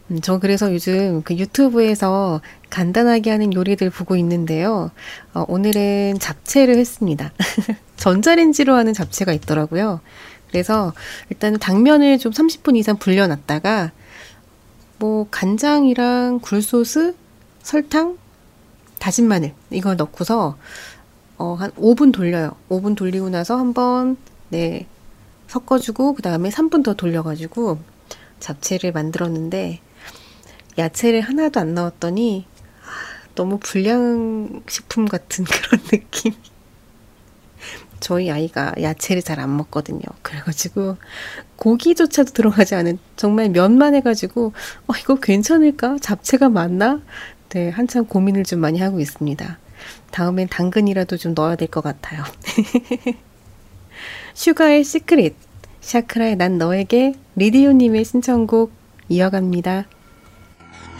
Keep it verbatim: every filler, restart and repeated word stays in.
음, 저 그래서 요즘 그 유튜브에서 간단하게 하는 요리들 보고 있는데요. 어, 오늘은 잡채를 했습니다. 전자레인지로 하는 잡채가 있더라고요. 그래서 일단은 당면을 좀 삼십 분 이상 불려놨다가 뭐 간장이랑 굴소스, 설탕, 다진 마늘 이걸 넣고서 어, 한 오 분 돌려요. 오 분 돌리고 나서 한번 네, 섞어주고 그 다음에 삼 분 더 돌려가지고 잡채를 만들었는데 야채를 하나도 안 넣었더니 너무 불량식품 같은 그런 느낌. 저희 아이가 야채를 잘 안 먹거든요. 그래가지고 고기조차도 들어가지 않은 정말 면만 해가지고 어, 이거 괜찮을까? 잡채가 맞나? 네, 한참 고민을 좀 많이 하고 있습니다. 다음엔 당근이라도 좀 넣어야 될 것 같아요. 슈가의 시크릿, 샤크라의 난 너에게 리디오님의 신청곡 이어갑니다.